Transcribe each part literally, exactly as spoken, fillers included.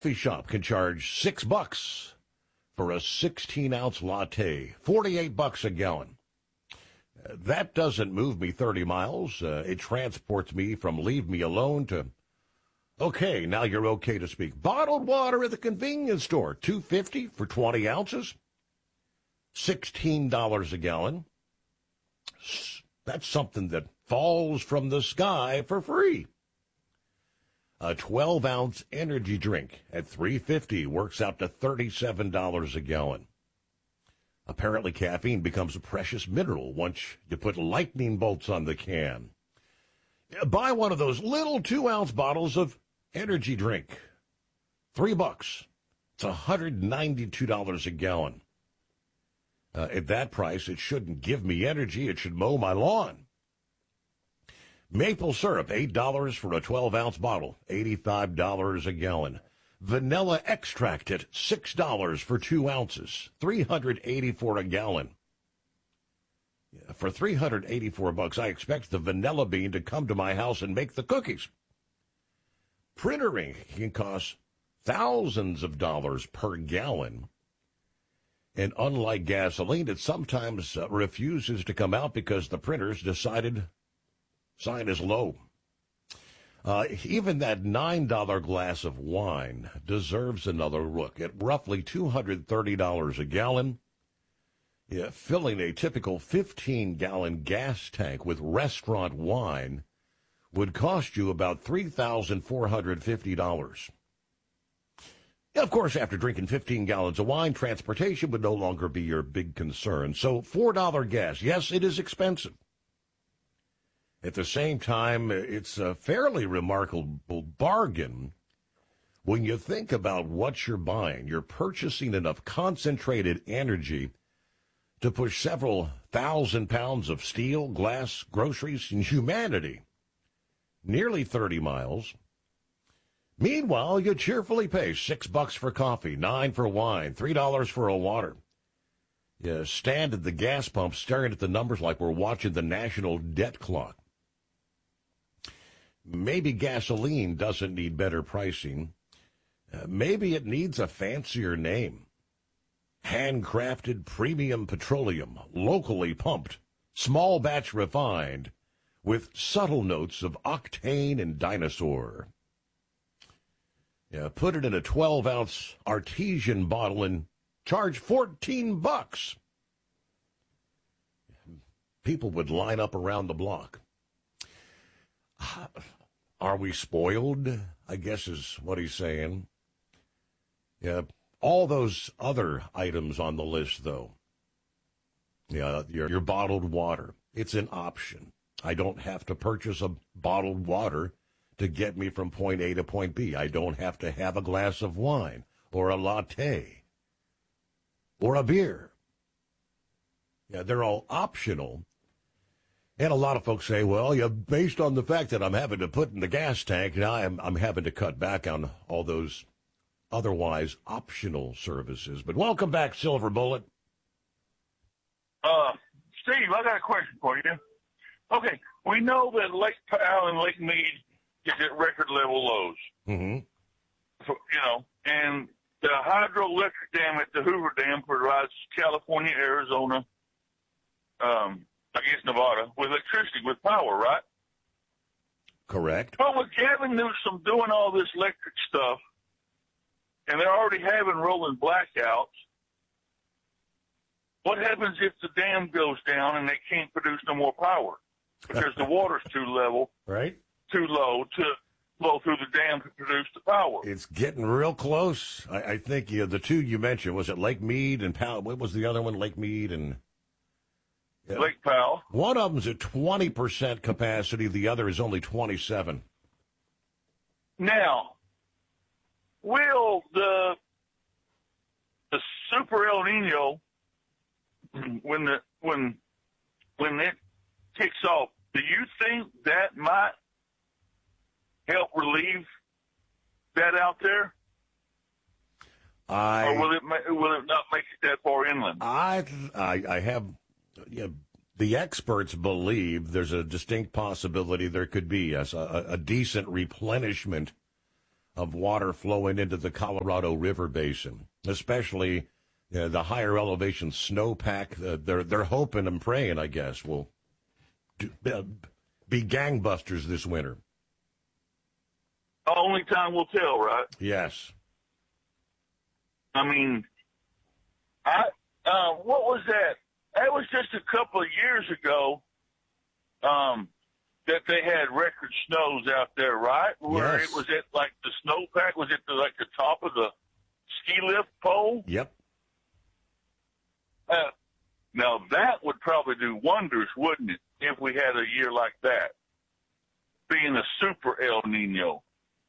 Coffee shop can charge six bucks for a sixteen-ounce latte, forty-eight bucks a gallon. Uh, that doesn't move me thirty miles. Uh, it transports me from leave me alone to, okay, now you're okay to speak. Bottled water at the convenience store, two fifty for twenty ounces, sixteen dollars a gallon. That's something that falls from the sky for free. A twelve-ounce energy drink at three fifty works out to thirty-seven dollars a gallon. Apparently, caffeine becomes a precious mineral once you put lightning bolts on the can. Buy one of those little two-ounce bottles of energy drink. Three bucks. It's one hundred ninety-two dollars a gallon. Uh, at that price, it shouldn't give me energy. It should mow my lawn. Maple syrup, eight dollars for a twelve-ounce bottle, eighty-five dollars a gallon. Vanilla extract at six dollars for two ounces, three hundred eighty-four dollars a gallon. Yeah, for three hundred eighty-four bucks, I expect the vanilla bean to come to my house and make the cookies. Printer ink can cost thousands of dollars per gallon. And unlike gasoline, it sometimes uh, refuses to come out because the printers decided sign is low. Uh, even that nine dollar glass of wine deserves another look. At roughly two hundred thirty dollars a gallon, yeah, filling a typical fifteen-gallon gas tank with restaurant wine would cost you about three thousand four hundred fifty dollars. Of course, after drinking fifteen gallons of wine, transportation would no longer be your big concern. So four dollar gas, yes, it is expensive. At the same time, it's a fairly remarkable bargain when you think about what you're buying. You're purchasing enough concentrated energy to push several thousand pounds of steel, glass, groceries, and humanity nearly thirty miles. Meanwhile, you cheerfully pay six bucks for coffee, nine for wine, three dollars for a water. You stand at the gas pump staring at the numbers like we're watching the national debt clock. Maybe gasoline doesn't need better pricing. Uh, maybe it needs a fancier name. Handcrafted premium petroleum, locally pumped, small batch refined, with subtle notes of octane and dinosaur. Yeah, put it in a twelve-ounce artesian bottle and charge fourteen bucks. People would line up around the block. Are we spoiled, I guess is what he's saying. Yeah, all those other items on the list, though. Yeah, your, your bottled water, it's an option. I don't have to purchase a bottled water to get me from point A to point B. I don't have to have a glass of wine or a latte or a beer. Yeah, they're all optional. And a lot of folks say, well, yeah, based on the fact that I'm having to put in the gas tank, now I'm, I'm having to cut back on all those otherwise optional services. But welcome back, Silver Bullet. Uh, Steve, I got a question for you. Okay, we know that Lake Powell and Lake Mead is at record level lows. Mm-hmm. So, you know, and the hydroelectric dam at the Hoover Dam provides California, Arizona, um, I guess Nevada, with electricity, with power, right? Correct. But with Gavin Newsom doing all this electric stuff, and they're already having rolling blackouts, what happens if the dam goes down and they can't produce no more power because the water's too level, right? Too low to flow through the dam to produce the power? It's getting real close. I, I think you know, the two you mentioned, was it Lake Mead and Powell? What was the other one? Lake Mead and... Yeah. Lake Powell. One of them's at twenty percent capacity. The other is only twenty-seven. Now, will the the Super El Nino, when the when when it kicks off, do you think that might help relieve that out there? I, or will it will it not make it that far inland? I I, I have. Yeah, the experts believe there's a distinct possibility there could be yes, a, a decent replenishment of water flowing into the Colorado River Basin, especially uh, the higher elevation snowpack. Uh, they're they're hoping and praying, I guess, will do, uh, be gangbusters this winter. Only time will tell, right? Yes. I mean, I uh, what was that? That was just a couple of years ago um, that they had record snows out there, right? Where Yes. it was at, like, the snowpack was at, the, like, the top of the ski lift pole. Yep. Uh, now, that would probably do wonders, wouldn't it, if we had a year like that, being a super El Nino.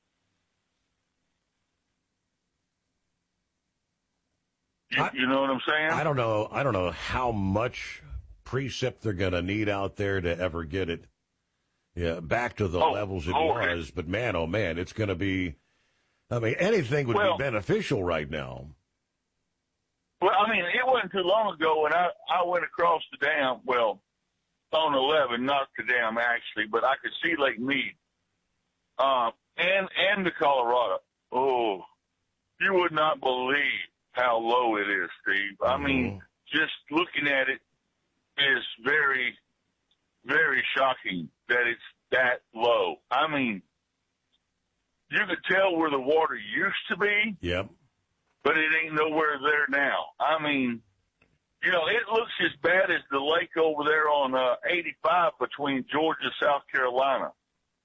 You, I, you know what I'm saying? I don't know. I don't know how much precip they're going to need out there to ever get it yeah, back to the oh, levels it oh, was. But, man, oh, man, it's going to be – I mean, anything would well, be beneficial right now. Well, I mean, it wasn't too long ago when I, I went across the dam, well, on eleven, not the dam actually, but I could see Lake Mead uh, and, and the Colorado. Oh, you would not believe how low it is, Steve. I Mm-hmm. mean, just looking at it is very, very shocking that it's that low. I mean, you could tell where the water used to be, Yep. but it ain't nowhere there now. I mean, you know, it looks as bad as the lake over there on uh, eighty-five between Georgia and South Carolina.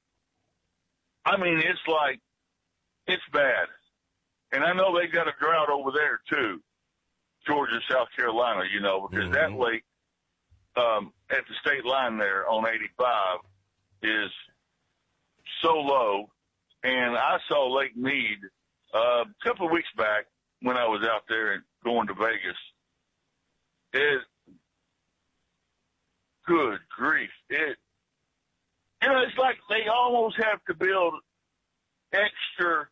I mean, it's like, it's bad. And I know they got a drought over there, too, Georgia, South Carolina, you know, because Mm-hmm. that lake um, at the state line there on eighty-five is so low. And I saw Lake Mead uh, a couple of weeks back when I was out there and going to Vegas. It, good grief. It, you know, it's like they almost have to build extra,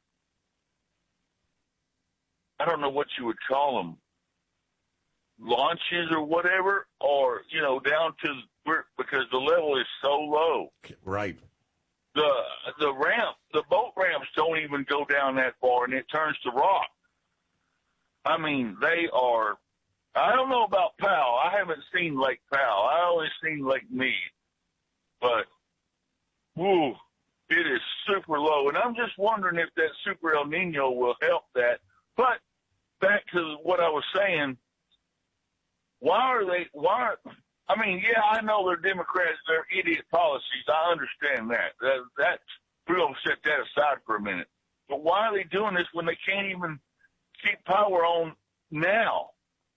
I don't know what you would call them, launches or whatever, or, you know, down to where, because the level is so low. Right. The the ramp, the boat ramps don't even go down that far, and it turns to rock. I mean, they are, I don't know about Powell. I haven't seen Lake Powell. I only seen Lake Mead. But, woo, it is super low. And I'm just wondering if that super El Nino will help that. But back to what I was saying, why are they, why, I mean, yeah, I know they're Democrats, they're idiot policies. I understand that. that that's, we're going to set that aside for a minute. But why are they doing this when they can't even keep power on now?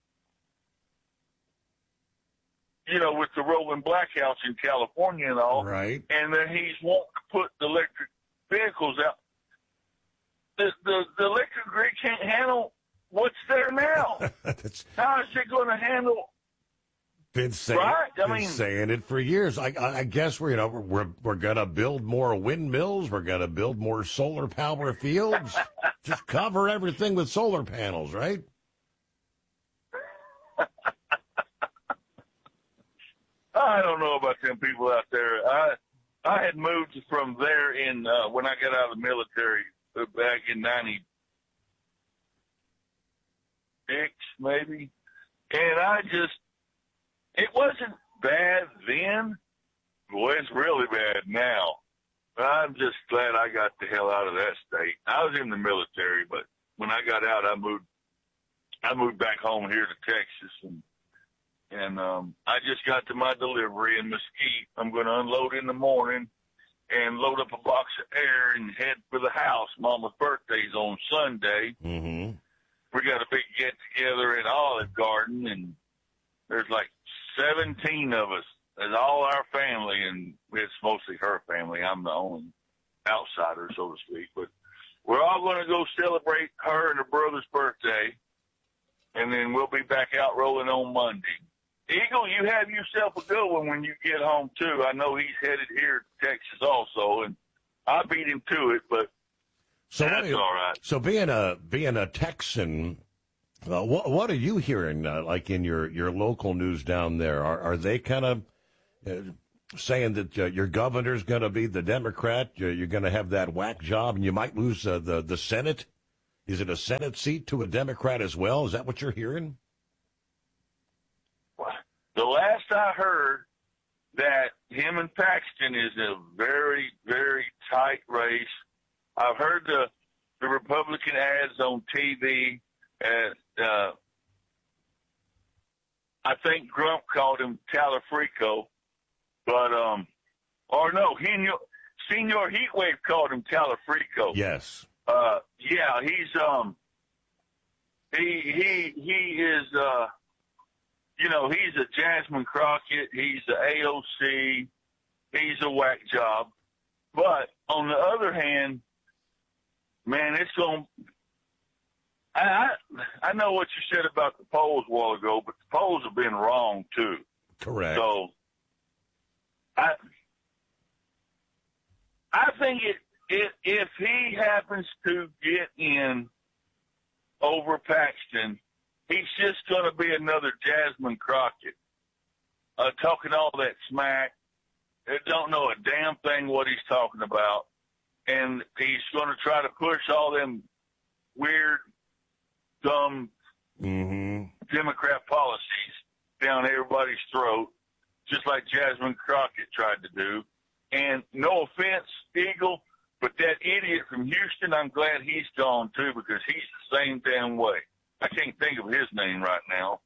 You know, with the rolling blackouts in California and all. Right. And then he's wanting to put the electric vehicles out. The, the, the electric grid can't handle what's there now. That's How is it going to handle? been saying, Right? I been mean- saying it for years. I, I I guess we're, you know, we're, we're going to build more windmills. We're going to build more solar power fields. Just cover everything with solar panels, right? I don't know about them people out there. I I had moved from there in uh, when I got out of the military uh, back in ninety-six, maybe, and I just it wasn't bad then. Boy, it's really bad now. I'm just glad I got the hell out of that state. I was in the military, but when I got out, I moved. I moved back home here to Texas, and and um, I just got to my delivery in Mesquite. I'm going to unload in the morning and load up a box of air and head for the house. Mama's birthday's on Sunday. Mm-hmm. We got a big get together at Olive Garden, and there's like seventeen of us. It's all our family, and it's mostly her family. I'm the only outsider, so to speak. But we're all going to go celebrate her and her brother's birthday, and then we'll be back out rolling on Monday. Eagle, you have yourself a good one when you get home, too. I know he's headed here to Texas also, and I beat him to it, but So that's what are you- all right. So being a being a Texan, uh, what what are you hearing uh, like in your, your local news down there? Are are they kind of uh, saying that uh, your governor's going to be the Democrat, you're, you're going to have that whack job, and you might lose uh, the, the Senate. Is it a Senate seat to a Democrat as well? Is that what you're hearing? The last I heard, that him and Paxton is a very, very tight race. I've heard the the Republican ads on T V. At, uh, I think Grump called him Talafrico, but um, or no, Senor, Senor Heatwave called him Talafrico. Yes. Uh, yeah, he's um, he he he is uh, you know, he's a Jasmine Crockett. He's a A O C. He's a whack job. But on the other hand, man, it's going. I, I I know what you said about the polls a while ago, but the polls have been wrong too. Correct. So I I think it, it if he happens to get in over Paxton, he's just going to be another Jasmine Crockett, uh, talking all that smack. They don't know a damn thing what he's talking about. And he's going to try to push all them weird, dumb mm-hmm. Democrat policies down everybody's throat, just like Jasmine Crockett tried to do. And no offense, Eagle, but that idiot from Houston, I'm glad he's gone too, because he's the same damn way. I can't think of his name right now.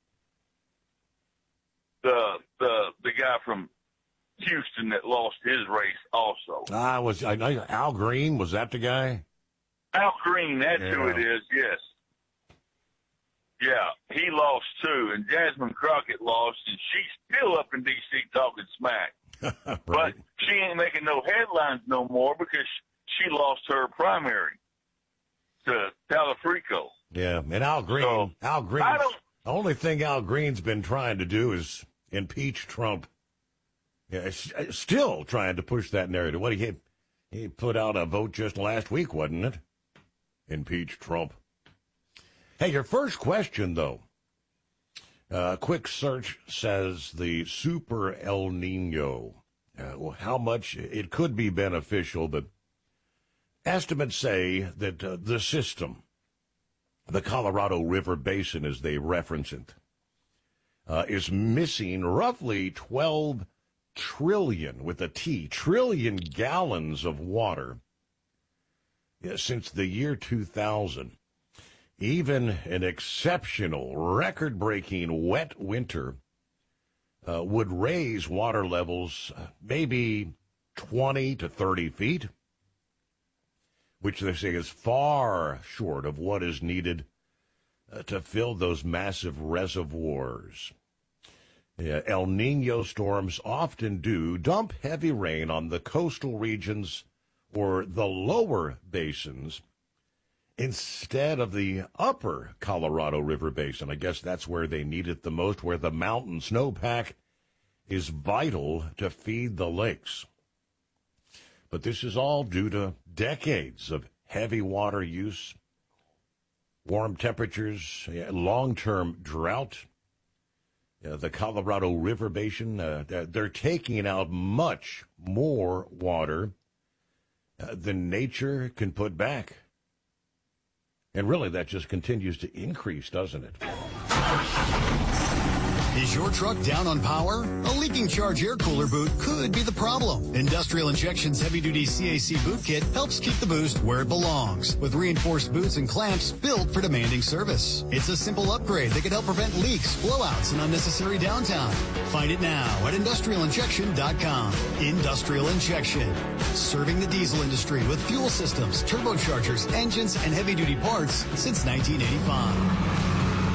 The the the guy from Houston that lost his race also. Ah, was I know Al Green? Was that the guy? Al Green, that's yeah. who it is. Yes. Yeah, he lost too, and Jasmine Crockett lost, and she's still up in D C talking smack. Right. But she ain't making no headlines no more because she lost her primary to Talafrico. Yeah, and Al Green, So, Al Green, I don't- the only thing Al Green's been trying to do is impeach Trump. Yeah, s- still trying to push that narrative. What he he put out a vote just last week, wasn't it? Impeach Trump. Hey, your first question though. Uh, quick search says the Super El Nino. Uh, well, how much it could be beneficial, but estimates say that uh, the system, the Colorado River Basin, as they reference it, uh, is missing roughly twelve trillion, with a T, trillion gallons of water yeah, since the year two thousand. Even an exceptional, record-breaking wet winter uh, would raise water levels uh, maybe twenty to thirty feet, which they say is far short of what is needed uh, to fill those massive reservoirs. Yeah, El Nino storms often do dump heavy rain on the coastal regions or the lower basins instead of the upper Colorado River Basin. I guess that's where they need it the most, where the mountain snowpack is vital to feed the lakes. But this is all due to decades of heavy water use, warm temperatures, long-term drought. Uh, the Colorado River Basin, uh, they're taking out much more water uh, than nature can put back. And really, that just continues to increase, doesn't it? Is your truck down on power? A leaking charge air cooler boot could be the problem. Industrial Injection's heavy-duty C A C boot kit helps keep the boost where it belongs, with reinforced boots and clamps built for demanding service. It's a simple upgrade that can help prevent leaks, blowouts, and unnecessary downtime. Find it now at industrial injection dot com. Industrial Injection, serving the diesel industry with fuel systems, turbochargers, engines, and heavy-duty parts since nineteen eighty-five.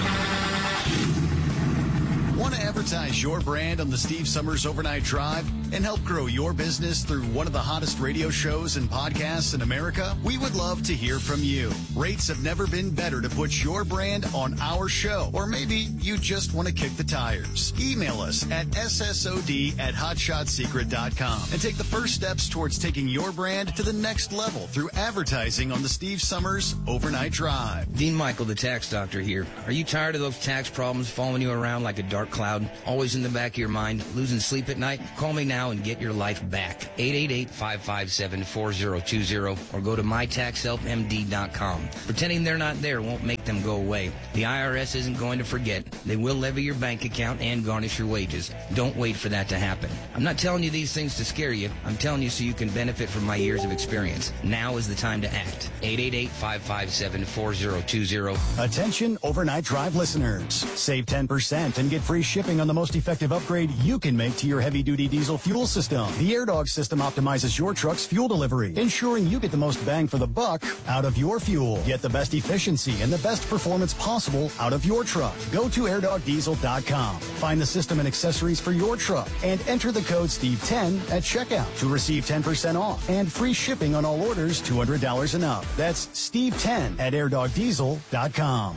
Want to advertise your brand on the Steve Summers Overnight Drive and help grow your business through one of the hottest radio shows and podcasts in America? We would love to hear from you. Rates have never been better to put your brand on our show. Or maybe you just want to kick the tires. Email us at S S O D at hotshot secret dot com and take the first steps towards taking your brand to the next level through advertising on the Steve Summers Overnight Drive. Dean Michael, the tax doctor here. Are you tired of those tax problems following you around like a dark cloud, always in the back of your mind, losing sleep at night? Call me now now and get your life back. eight eight eight, five five seven, four zero two zero or go to my tax help m d dot com. Pretending they're not there won't make them go away. The I R S isn't going to forget. They will levy your bank account and garnish your wages. Don't wait for that to happen. I'm not telling you these things to scare you. I'm telling you so you can benefit from my years of experience. Now is the time to act. eight eight eight, five five seven, four zero two zero. Attention Overnight Drive listeners. Save ten percent and get free shipping on the most effective upgrade you can make to your heavy-duty diesel fuel system. The AirDog system optimizes your truck's fuel delivery, ensuring you get the most bang for the buck out of your fuel. Get the best efficiency and the best performance possible out of your truck. Go to air dog diesel dot com. Find the system and accessories for your truck and enter the code Steve ten at checkout to receive ten percent off and free shipping on all orders two hundred dollars and up. That's Steve ten at air dog diesel dot com.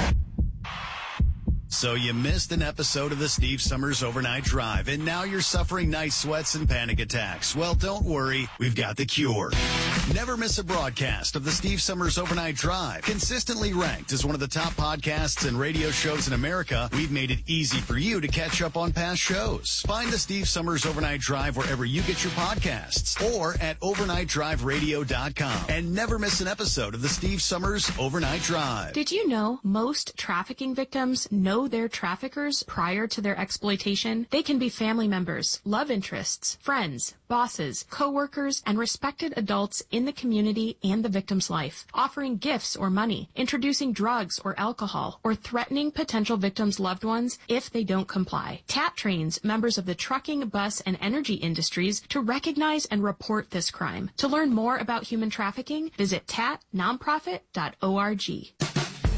So you missed an episode of the Steve Summers Overnight Drive, and now you're suffering night sweats and panic attacks. Well, don't worry. We've got the cure. Never miss a broadcast of the Steve Summers Overnight Drive. Consistently ranked as one of the top podcasts and radio shows in America, we've made it easy for you to catch up on past shows. Find the Steve Summers Overnight Drive wherever you get your podcasts or at overnight drive radio dot com. And never miss an episode of the Steve Summers Overnight Drive. Did you know most trafficking victims know their traffickers prior to their exploitation? They can be family members, love interests, friends, bosses, co-workers, and respected adults in the community and the victim's life, offering gifts or money, introducing drugs or alcohol, or threatening potential victims' loved ones if they don't comply. T A T trains members of the trucking, bus, and energy industries to recognize and report this crime. To learn more about human trafficking, visit tat nonprofit dot org.